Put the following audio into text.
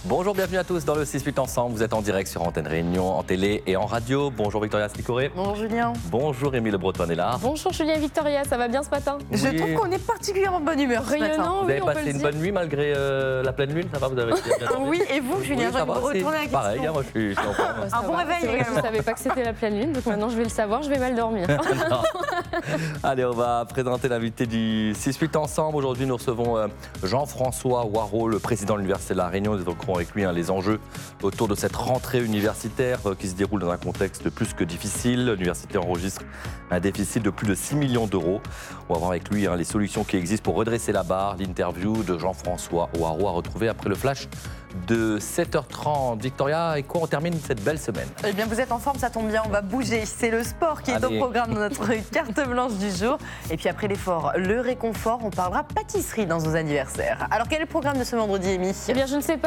Bonjour, bienvenue à tous dans le 6-8 ensemble. Vous êtes en direct sur Antenne Réunion, en télé et en radio. Bonjour Victoria Slicoré. Bonjour Julien. Bonjour Émile Le Breton est là. Bonjour Julien et Victoria, ça va bien ce matin? Je trouve qu'on est particulièrement de bonne humeur ce matin. Rayonnant, Vous oui, avez on peut passé le une dire. bonne nuit malgré la pleine lune, ça va, vous avez bien dormi? Oui, et vous Julien, Oui, ça je vais va, vous retourner la c'est question. pareil, hein, moi je suis en forme. Ça Un bon va. réveil C'est vrai que je également. ne savais pas que c'était la pleine lune, donc maintenant je vais le savoir, je vais mal dormir. Allez, on va présenter l'invité du 6-8 ensemble. Aujourd'hui, nous recevons Jean-François Hoareau, le président de l'Université de La Réunion. Nous évoquerons avec lui les enjeux autour de cette rentrée universitaire qui se déroule dans un contexte plus que difficile. L'université enregistre un déficit de plus de 6 millions d'euros. On va voir avec lui les solutions qui existent pour redresser la barre. L'interview de Jean-François Hoareau à retrouver après le flash de 7h30. Victoria, et quoi on termine cette belle semaine? Eh bien, vous êtes en forme, ça tombe bien, on va bouger. C'est le sport qui est Allez. au programme de notre carte blanche du jour. Et puis après l'effort, le réconfort, on parlera pâtisserie dans nos anniversaires. Alors, quel est le programme de ce vendredi, Amy? Eh bien, je ne sais pas.